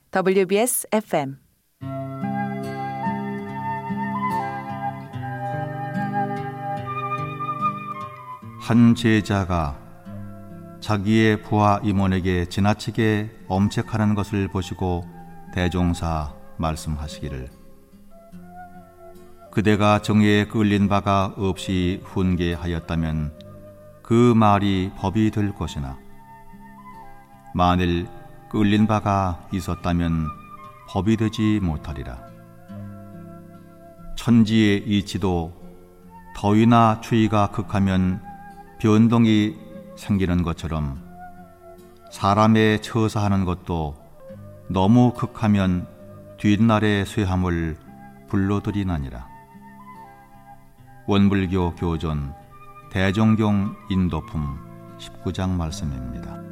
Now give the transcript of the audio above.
WBS FM 한 제자가 자기의 부하 임원에게 지나치게 엄책하는 것을 보시고 대종사 말씀하시기를, 그대가 정의에 끌린 바가 없이 훈계하였다면 그 말이 법이 될 것이나, 만일 끌린 바가 있었다면 법이 되지 못하리라. 천지의 이치도 더위나 추위가 극하면 변동이 생기는 것처럼 사람의 처사하는 것도 너무 극하면 뒷날의 쇠함을 불러들이나니라. 원불교 교존 대종경 인도품 19장 말씀입니다.